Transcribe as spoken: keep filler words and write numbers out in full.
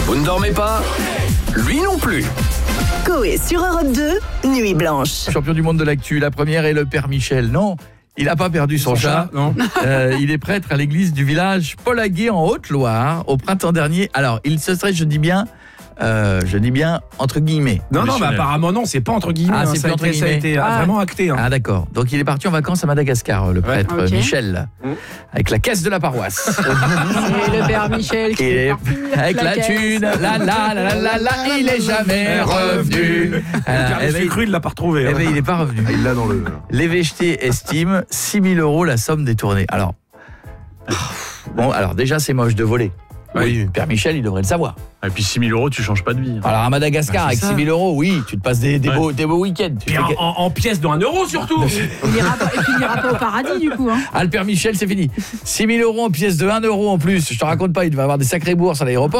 Vous ne dormez pas? Lui non plus. Coé sur Europe deux, Nuit Blanche. Champion du monde de l'actu, la première est le père Michel. Non, il n'a pas perdu son, son chat. chat non. euh, il est prêtre à l'église du village Paul-Aguet en Haute-Loire au printemps dernier. Alors, il se serait, je dis bien, euh, je dis bien entre guillemets. Non, non, mais apparemment non, c'est pas entre guillemets. Ah, hein, c'est ça, entre a été, ça a été ah. vraiment acté. Hein. Ah d'accord. Donc il est parti en vacances à Madagascar, le prêtre ouais, okay. Michel, mmh. avec la caisse de la paroisse. Et le père Michel qui est parti avec la, la thune, la la la la la la, il est jamais revenu. Le père cru, il l'a pas retrouvé. Eh ben, il est pas revenu. Il l'a dans le. L'évêché estime six mille euros la somme détournée. Alors, bon, alors déjà c'est moche de voler. Oui, Père Michel, il devrait le savoir. Et puis six mille euros, tu changes pas de vie. Alors à Madagascar, bah, avec ça. six mille euros, oui, tu te passes des, des, ouais. beaux, des beaux week-ends. Puis en, en, en pièces de un euro surtout. Il n'ira pas, et puis il n'ira pas au paradis du coup. Hein. Ah, le Père Michel, c'est fini. six mille euros en pièces de un euro en plus. Je te raconte pas, il va avoir des sacrées bourses à l'aéroport.